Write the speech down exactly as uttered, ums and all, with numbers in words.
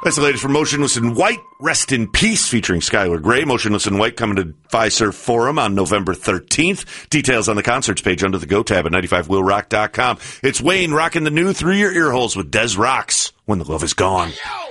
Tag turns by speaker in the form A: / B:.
A: That's the latest from Motionless in White, Rest in Peace, featuring Skylar Grey. Motionless in White coming to Fiserv Forum on November thirteenth. Details on the concerts page under the Go tab at ninety-five will rock dot com. It's Wayne rocking the new through your ear holes with Des Rocks, When the Love Is Gone. Yo!